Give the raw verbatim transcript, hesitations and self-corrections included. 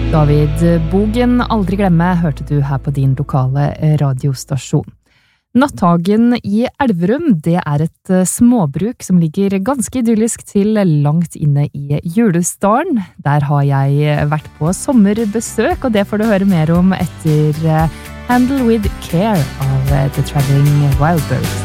David Bogen, aldri glemme, hørte du her på din lokale radiostasjon. Natthagen i Elverum, det er et småbruk som ligger ganske idyllisk til langt inne i Julesdalen. Der har jeg vært på sommerbesøk, og det får du høre mer om etter Handle with Care av The Traveling Wildbirds.